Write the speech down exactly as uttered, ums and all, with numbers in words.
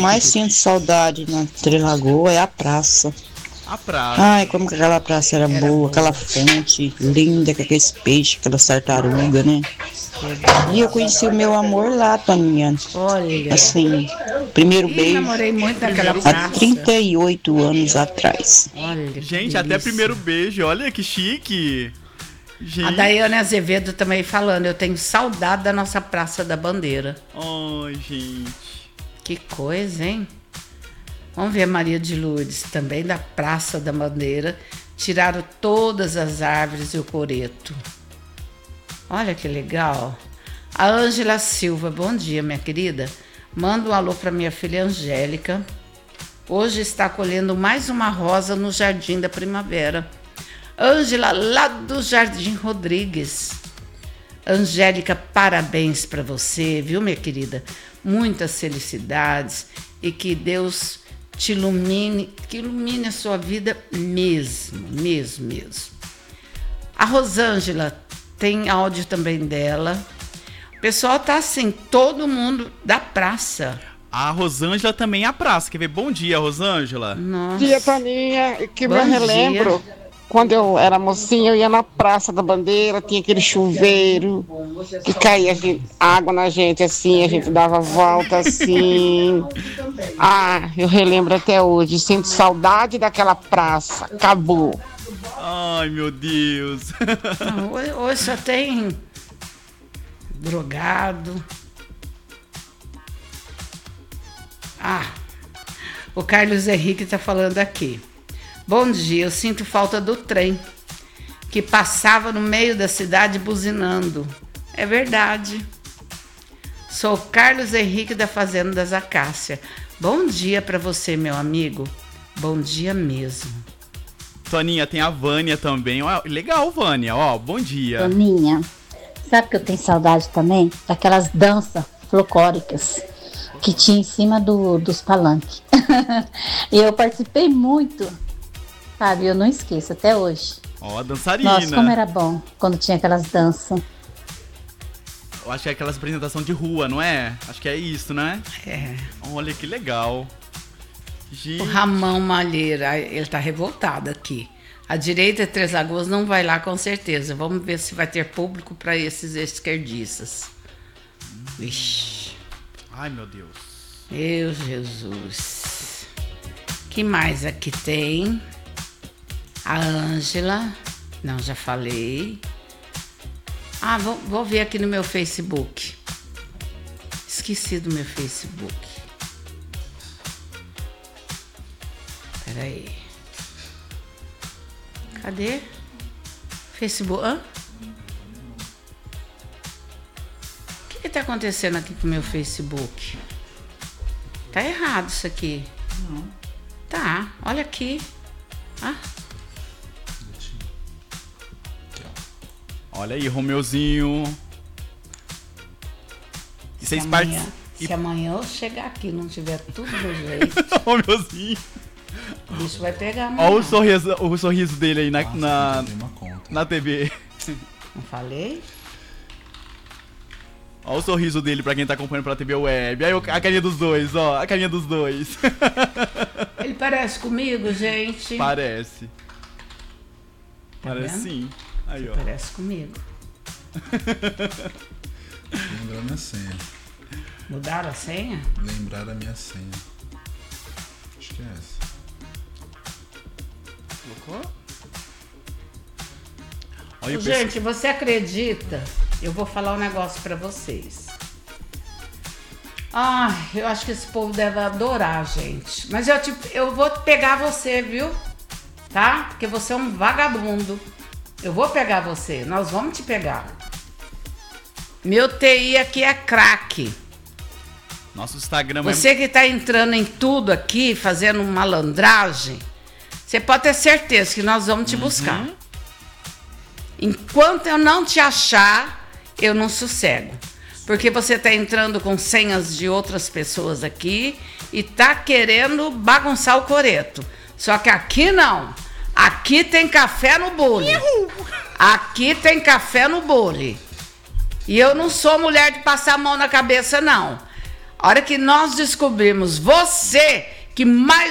mais sinto saudade na Três Lagoas é a praça. A praça. Ai, como que aquela praça era, era boa, boa, aquela fonte linda, com aqueles peixes, aquela tartaruga, né? E eu conheci o meu amor lá, Toninha. Olha. Assim, primeiro Ih, beijo. namorei muito naquela praça. Há trinta e oito anos atrás. Olha, gente, até primeiro beijo, olha que chique. Gente. A Daiane Azevedo também falando, eu tenho saudade da nossa Praça da Bandeira. Ai, gente. Que coisa, hein? Vamos ver a Maria de Lourdes, também da Praça da Bandeira. Tiraram todas as árvores e o coreto. Olha que legal. A Ângela Silva, bom dia, minha querida. Manda um alô para minha filha Angélica. Hoje está colhendo mais uma rosa no Jardim da Primavera. Ângela, lá do Jardim Rodrigues. Angélica, parabéns para você, viu, minha querida? Muitas felicidades e que Deus te ilumine, que ilumine a sua vida mesmo, mesmo, mesmo. A Rosângela tem áudio também dela. O pessoal tá assim, todo mundo da praça. A Rosângela também é a praça. Quer ver? Bom dia, Rosângela. Bom dia, Toninha. Que eu relembro. Quando eu era mocinha, eu ia na Praça da Bandeira, tinha aquele chuveiro que caía gente, água na gente assim, a gente dava volta assim. Ah, eu relembro até hoje, sinto saudade daquela praça, acabou. Ai, meu Deus. Não, hoje, hoje só tem drogado. Ah, o Carlos Henrique tá falando aqui. Bom dia, eu sinto falta do trem que passava no meio da cidade buzinando. É verdade. Sou o Carlos Henrique da Fazenda das Acácias. Bom dia para você, meu amigo. Bom dia mesmo. Toninha, tem a Vânia também. Ó, legal, Vânia. Ó, bom dia. Toninha, sabe que eu tenho saudade também? Daquelas danças folclóricas que tinha em cima do, dos palanques. E eu participei muito. Sabe, eu não esqueço até hoje. Ó, a dançarina. Nossa, como era bom quando tinha aquelas danças. Eu acho que é aquelas apresentações de rua, não é? Acho que é isso, né? É. Olha que legal. Gente. O Ramão Malheira, ele tá revoltado aqui. A direita de Três Lagoas não vai lá com certeza. Vamos ver se vai ter público para esses esquerdistas. Vixe. Ai, meu Deus. Meu Jesus. Que mais aqui tem? A Ângela, não, já falei. Ah, vou, vou ver aqui no meu Facebook. Esqueci do meu Facebook. Peraí. Cadê? Facebook. Hã? O que que tá acontecendo aqui com o meu Facebook? Tá errado isso aqui. Não. Tá, olha aqui. Ah. Olha aí, Romeuzinho. E se, amanhã, part... se amanhã eu chegar aqui e não tiver tudo do jeito. Romeuzinho. O bicho vai pegar amanhã. Olha o sorriso, o sorriso dele aí na, Nossa, na, na T V. Não falei? Olha o sorriso dele pra quem tá acompanhando pela T V Web. Aí a carinha dos dois, ó. A carinha dos dois. Ele parece comigo, gente. Parece. Tá parece vendo? Sim. Aí, Você ó. parece comigo. Lembrar minha senha. Mudaram a senha? Lembrar a minha senha. Acho que é essa. Colocou? Olha, gente, pessoal... você acredita? Eu vou falar um negócio pra vocês. Ah, eu acho que esse povo deve adorar, gente. Mas eu, tipo, eu vou pegar você, viu? Tá? Porque você é um vagabundo. Eu vou pegar você. Nós vamos te pegar. Meu T I aqui é craque. Nosso Instagram Você é... que tá entrando em tudo aqui, fazendo malandragem, você pode ter certeza que nós vamos te uhum. buscar. Enquanto eu não te achar, eu não sossego. Porque você tá entrando com senhas de outras pessoas aqui e tá querendo bagunçar o coreto. Só que aqui não. Aqui tem café no bule. Aqui tem café no bule. E eu não sou mulher de passar a mão na cabeça, não. A hora que nós descobrimos você que mais